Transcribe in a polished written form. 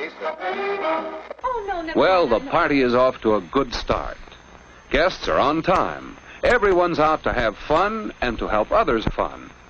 Oh, no, never Well, mind. the party is off to a good start. Guests are on time. Everyone's out to have fun and to help others have fun.